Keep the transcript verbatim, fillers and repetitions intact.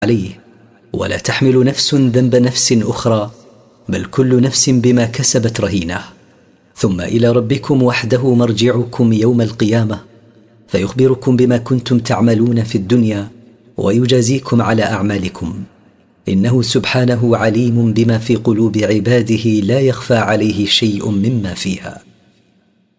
عليه، ولا تحمل نفس ذنب نفس أخرى، بل كل نفس بما كسبت رهينة. ثم إلى ربكم وحده مرجعكم يوم القيامة، فيخبركم بما كنتم تعملون في الدنيا ويجازيكم على أعمالكم، إنه سبحانه عليم بما في قلوب عباده لا يخفى عليه شيء مما فيها.